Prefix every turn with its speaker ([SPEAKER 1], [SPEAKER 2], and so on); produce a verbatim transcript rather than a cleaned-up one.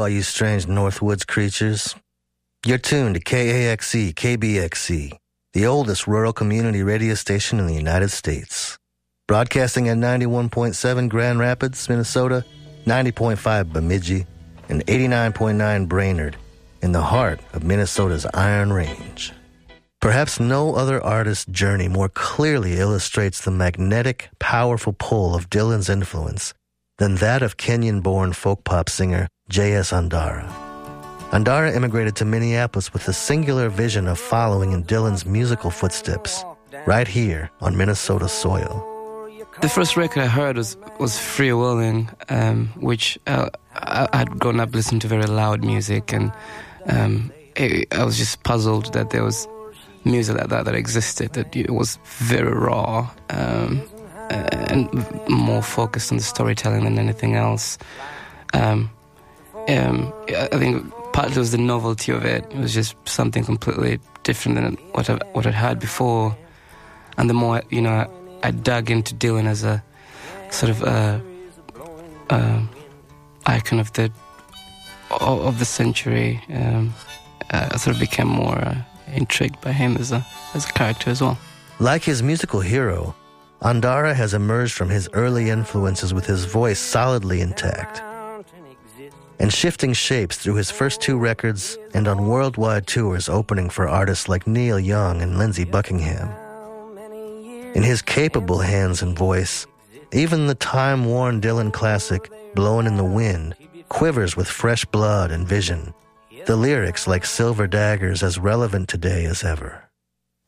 [SPEAKER 1] all you strange Northwoods creatures. You're tuned to K A X E K B X C, the oldest rural community radio station in the United States. Broadcasting at ninety-one point seven Grand Rapids, Minnesota, ninety point five Bemidji, and eighty-nine point nine Brainerd, in the heart of Minnesota's Iron Range. Perhaps no other artist's journey more clearly illustrates the magnetic, powerful pull of Dylan's influence than that of Kenyan-born folk pop singer J S Andara. Andara immigrated to Minneapolis with the singular vision of following in Dylan's musical footsteps, right here on Minnesota soil.
[SPEAKER 2] The first record I heard was, was Freewheeling, um, which uh, I, I'd grown up listening to very loud music, and um, it, I was just puzzled that there was music like that that existed, that it was very raw, um, and more focused on the storytelling than anything else. Um, um, I think partly was the novelty of it. It was just something completely different than what I what I'd heard before. And the more, you know, I dug into Dylan as a sort of a, a icon of the of the century, um, I sort of became more uh, intrigued by him as a as a character as well.
[SPEAKER 1] Like his musical hero, Andara has emerged from his early influences with his voice solidly intact, and shifting shapes through his first two records and on worldwide tours opening for artists like Neil Young and Lindsey Buckingham. In his capable hands and voice, even the time-worn Dylan classic, Blowin' in the Wind, quivers with fresh blood and vision, the lyrics like silver daggers as relevant today as ever.